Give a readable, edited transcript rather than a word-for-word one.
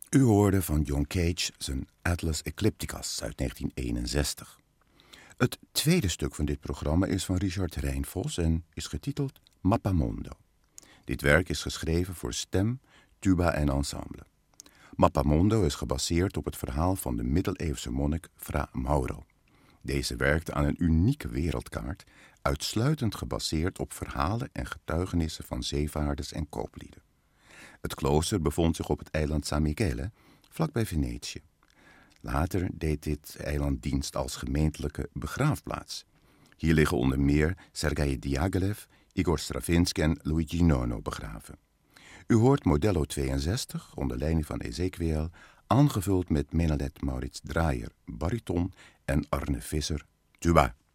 U hoorde van John Cage zijn Atlas Eclipticas uit 1961. Het tweede stuk van dit programma is van Richard Rijnvos en is getiteld Mappamondo. Dit werk is geschreven voor stem, tuba en ensemble. Mappamondo is gebaseerd op het verhaal van de middeleeuwse monnik Fra Mauro. Deze werkte aan een unieke wereldkaart, uitsluitend gebaseerd op verhalen en getuigenissen van zeevaarders en kooplieden. Het klooster bevond zich op het eiland San Michele, vlakbij Venetië. Later deed dit eiland dienst als gemeentelijke begraafplaats. Hier liggen onder meer Sergei Diaghilev, Igor Stravinsky en Luigi Nono begraven. U hoort Modello 62, onder leiding van Ezequiel, aangevuld met Menelet Maurits Draaier, bariton en Arne Visser, tuba.